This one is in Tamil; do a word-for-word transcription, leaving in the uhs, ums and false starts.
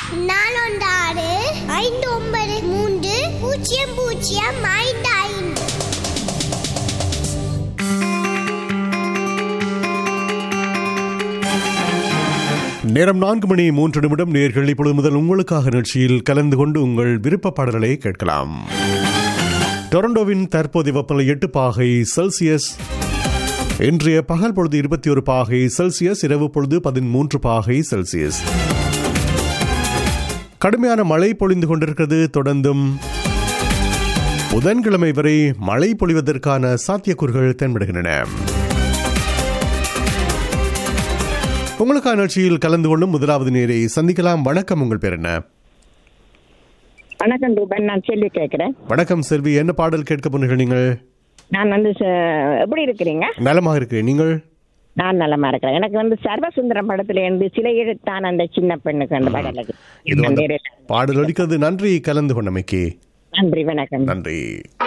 நாலொன்று ஆறு ஐந்து ஒன்பது மூன்று பூஜ்ஜியம் பூஜ்ஜியம் ஐந்து ஐந்து. நேரம் நான்கு மணி மூன்று நிமிடம். நேர்கள் இப்பொழுது முதல் உங்களுக்காக நிகழ்ச்சியில் கலந்து கொண்டு உங்கள் விருப்ப பாடல்களை கேட்கலாம். டொரண்டோவின் தற்போதைய வெப்பநிலை எட்டு பாகை செல்சியஸ். இன்றைய பகல் பொழுது இருபத்தி ஒரு பாகை செல்சியஸ், இரவு பொழுது பதிமூன்று பாகை செல்சியஸ். கடுமையான மழை பொழிந்து கொண்டிருக்கிறது. தொடர்ந்தும் புதன்கிழமை வரை மழை பொழிவதற்கான சாத்தியக்கூறுகள் தென்படுகின்றன. உங்களுக்கான நிகழ்ச்சியில் கலந்து கொள்ளும் முதலாவது நேரை சந்திக்கலாம். வணக்கம், உங்கள் பேர் என்ன? வணக்கம் ரூபன், நான் செல்வி கேட்கிறேன். வணக்கம் செல்வி, என்ன பாடல் கேட்க போனீர்கள் நீங்கள்? நான் வந்து எப்படி இருக்கிறீங்க? நலமாக இருக்கிறேன், நீங்கள்? நான் நலமா இருக்கிறேன். எனக்கு வந்து சர்வசுந்தரம் படத்துல இருந்து சிலை எழுத்தான் அந்த சின்ன பெண்ணுக்கு அந்த பாடலுக்கு பாடல் ஒலிக்கிறது. நன்றி கலந்து கொண்டமைக்கு. நன்றி, வணக்கம். நன்றி.